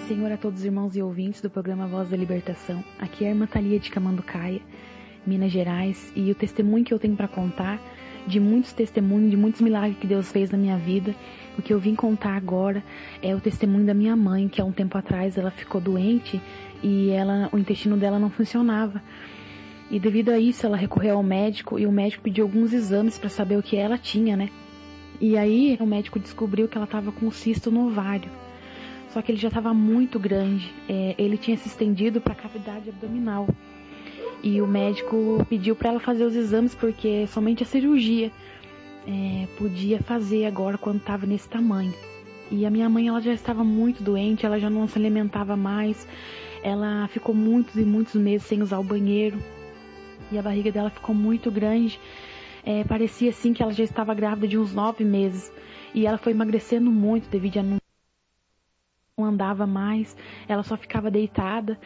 Senhor, a todos os irmãos e ouvintes do programa Voz da Libertação. Aqui é a irmã Thalia de Camanducaia, Minas Gerais, e o testemunho que eu tenho para contar, de muitos testemunhos, de muitos milagres que Deus fez na minha vida, o que eu vim contar agora é o testemunho da minha mãe, que há um tempo atrás ela ficou doente e o intestino dela não funcionava. E devido a isso ela recorreu ao médico e o médico pediu alguns exames para saber o que ela tinha, né? E aí o médico descobriu que ela estava com um cisto no ovário. Só que ele já estava muito grande, ele tinha se estendido para a cavidade abdominal. E o médico pediu para ela fazer os exames porque somente a cirurgia podia fazer agora quando estava nesse tamanho. E a minha mãe ela já estava muito doente, ela já não se alimentava mais, ela ficou muitos e muitos meses sem usar o banheiro. E a barriga dela ficou muito grande, parecia assim que ela já estava grávida de uns 9 meses. E ela foi emagrecendo muito devido a não andava mais, ela só ficava deitada.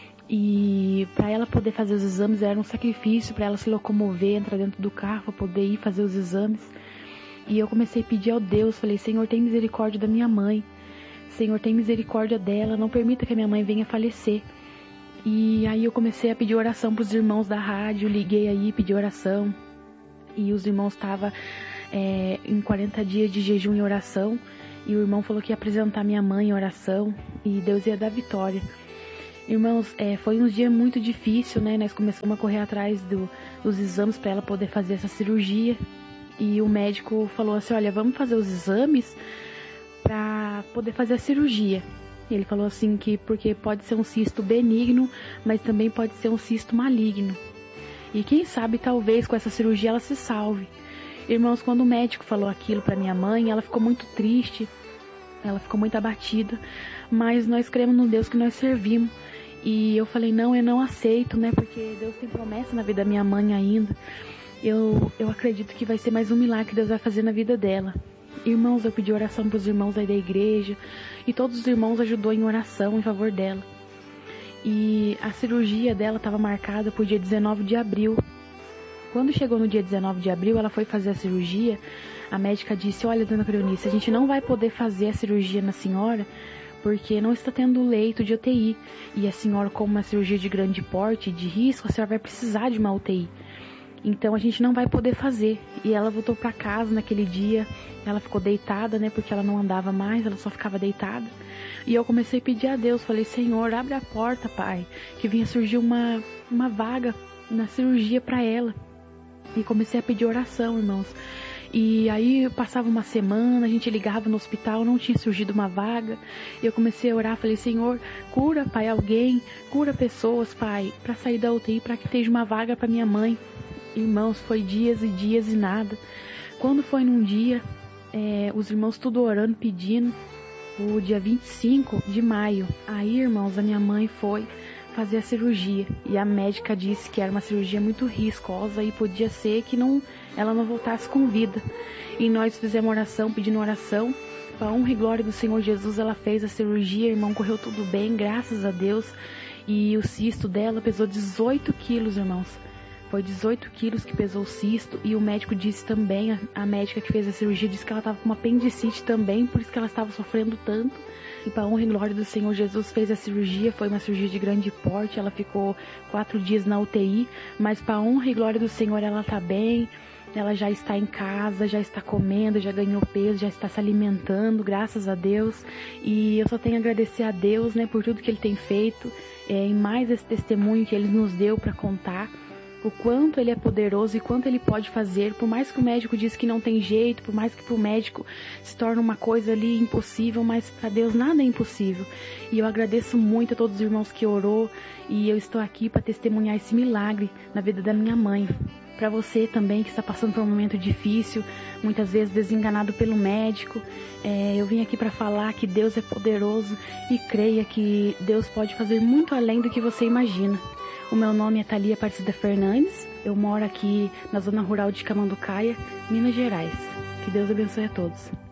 E para ela poder fazer os exames era um sacrifício, para ela se locomover, entrar dentro do carro para poder ir fazer os exames. E eu comecei a pedir ao Deus, falei: Senhor, tem misericórdia da minha mãe, Senhor, tem misericórdia dela, não permita que a minha mãe venha falecer. E aí eu comecei a pedir oração para os irmãos da rádio, liguei aí, pedi oração, e os irmãos estavam em 40 dias de jejum e oração, e o irmão falou que ia apresentar minha mãe em oração, e Deus ia dar vitória. Irmãos, foi um dia muito difícil, né? Nós começamos a correr atrás dos exames para ela poder fazer essa cirurgia. E o médico falou assim: olha, vamos fazer os exames para poder fazer a cirurgia. Ele falou assim que porque pode ser um cisto benigno, mas também pode ser um cisto maligno. E quem sabe, talvez com essa cirurgia ela se salve. Irmãos, quando o médico falou aquilo para minha mãe, ela ficou muito triste, ela ficou muito abatida. Mas nós cremos no Deus que nós servimos. E eu falei: não, eu não aceito, né? Porque Deus tem promessa na vida da minha mãe ainda. Eu acredito que vai ser mais um milagre que Deus vai fazer na vida dela. Irmãos, eu pedi oração para os irmãos aí da igreja. E todos os irmãos ajudou em oração em favor dela. E a cirurgia dela estava marcada para o dia 19 de abril. Quando chegou no dia 19 de abril, ela foi fazer a cirurgia. A médica disse: olha, dona Cleonice, a gente não vai poder fazer a cirurgia na senhora porque não está tendo leito de UTI. E a senhora, como uma cirurgia de grande porte, de risco, a senhora vai precisar de uma UTI. Então a gente não vai poder fazer. E ela voltou para casa naquele dia. Ela ficou deitada, né? Porque ela não andava mais, ela só ficava deitada. E eu comecei a pedir a Deus. Falei: Senhor, abre a porta, Pai, que vinha surgir uma vaga na cirurgia para ela. E comecei a pedir oração, irmãos. E aí passava uma semana, a gente ligava no hospital, não tinha surgido uma vaga. Eu comecei a orar, falei: Senhor, cura, Pai, alguém, cura pessoas, Pai, para sair da UTI, para que esteja uma vaga para minha mãe. Irmãos, foi dias e dias e nada. Quando foi num dia, os irmãos tudo orando, pedindo, o dia 25 de maio. Aí, irmãos, a minha mãe foi fazer a cirurgia. E a médica disse que era uma cirurgia muito riscosa e podia ser que ela não voltasse com vida. E nós fizemos oração, pedindo oração. Para a honra e glória do Senhor Jesus, ela fez a cirurgia, irmão, correu tudo bem, graças a Deus. E o cisto dela pesou 18 quilos, irmãos. Foi 18 quilos que pesou o cisto. E o médico disse também, a médica que fez a cirurgia, disse que ela estava com uma apendicite também, por isso que ela estava sofrendo tanto. E para a honra e glória do Senhor Jesus, fez a cirurgia, foi uma cirurgia de grande porte, ela ficou 4 dias na UTI, mas para a honra e glória do Senhor, ela está bem, ela já está em casa, já está comendo, já ganhou peso, já está se alimentando, graças a Deus. E eu só tenho a agradecer a Deus, né, por tudo que Ele tem feito, e mais esse testemunho que Ele nos deu para contar, o quanto Ele é poderoso e quanto Ele pode fazer, por mais que o médico diz que não tem jeito, por mais que para o médico se torne uma coisa ali impossível, mas para Deus nada é impossível. E eu agradeço muito a todos os irmãos que orou, e eu estou aqui para testemunhar esse milagre na vida da minha mãe. Para você também que está passando por um momento difícil, muitas vezes desenganado pelo médico, eu vim aqui para falar que Deus é poderoso e creia que Deus pode fazer muito além do que você imagina. O meu nome é Thalia Aparecida Fernandes, eu moro aqui na zona rural de Camanducaia, Minas Gerais. Que Deus abençoe a todos.